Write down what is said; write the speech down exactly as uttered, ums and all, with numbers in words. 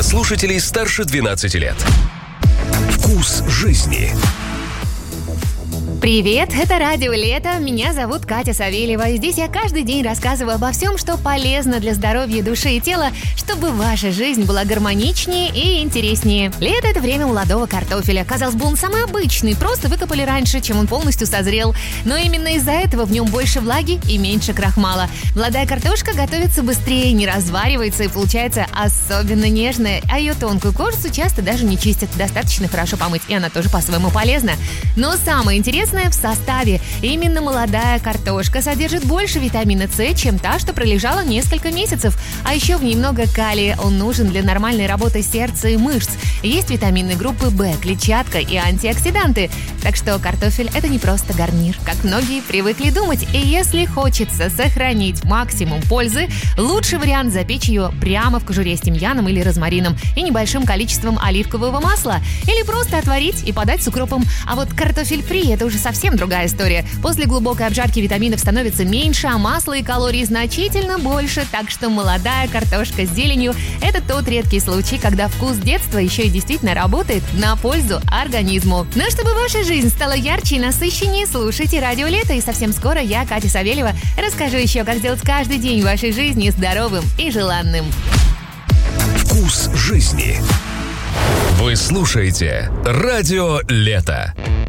для слушателей старше двенадцати лет. Вкус жизни. Привет, это Радио Лето, меня зовут Катя Савельева, и здесь я каждый день рассказываю обо всем, что полезно для здоровья души и тела, чтобы ваша жизнь была гармоничнее и интереснее. Лето – это время молодого картофеля. Казалось бы, он самый обычный, просто выкопали раньше, чем он полностью созрел. Но именно из-за этого в нем больше влаги и меньше крахмала. Молодая картошка готовится быстрее, не разваривается и получается особенно нежная, а ее тонкую кожицу часто даже не чистят, достаточно хорошо помыть, и она тоже по-своему полезна. Но самое интересное в составе. Именно молодая картошка содержит больше витамина С, чем та, что пролежала несколько месяцев. А еще в ней много калия. Он нужен для нормальной работы сердца и мышц. Есть витамины группы В, клетчатка и антиоксиданты. Так что картофель – это не просто гарнир, как многие привыкли думать. И если хочется сохранить максимум пользы, лучший вариант – запечь ее прямо в кожуре с тимьяном или розмарином и небольшим количеством оливкового масла. Или просто отварить и подать с укропом. А вот картофель фри – это уже совсем другая история. После глубокой обжарки витаминов становится меньше, а масла и калорий значительно больше. Так что молодая картошка с зеленью – это тот редкий случай, когда вкус детства еще и действительно работает на пользу организму. Но чтобы ваша жизнь стала ярче и насыщеннее, слушайте Радио Лето. И совсем скоро я, Катя Савельева, расскажу еще, как сделать каждый день вашей жизни здоровым и желанным. Вкус жизни. Вы слушаете Радио Лето.